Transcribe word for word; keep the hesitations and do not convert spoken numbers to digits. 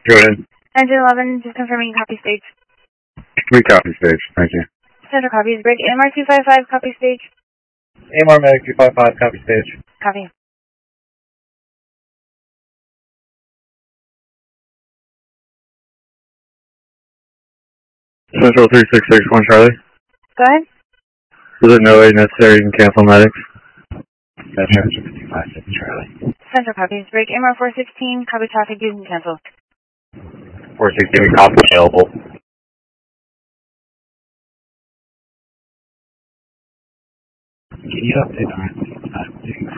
Go ahead. Engine eleven, just confirming copy stage. We copy stage, thank you. Central copies, break A M R two five five, copy stage. A M R Medic two five five, copy stage. Copy. Central three six six one Charlie. Go ahead. Is it no way necessary, you can cancel medics? Metro two five six Charlie. Central copies, break A M R four sixteen, copy traffic, you can cancel. four sixteen, copy available. Can you update on